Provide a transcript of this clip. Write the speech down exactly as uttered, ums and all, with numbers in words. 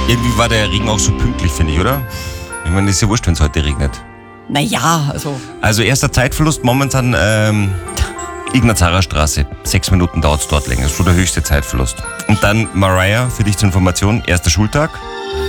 Irgendwie war der Regen auch so pünktlich, finde ich, oder? Ich meine, ist ja wurscht, wenn es heute regnet. Naja, also... Also erster Zeitverlust momentan ähm, Ignazarrer Straße. Sechs Minuten dauert es dort länger. Das ist so der höchste Zeitverlust. Und dann Mariah, für dich zur Information, erster Schultag.